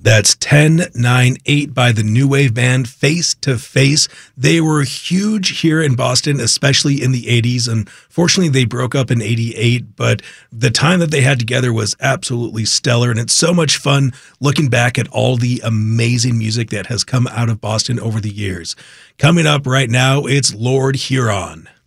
That's 10-9-8 by the new wave band Face to Face. They were huge here in Boston, especially in the 80s. Unfortunately, they broke up in 88, but the time that they had together was absolutely stellar. And it's so much fun looking back at all the amazing music that has come out of Boston over the years. Coming up right now, it's Lord Huron.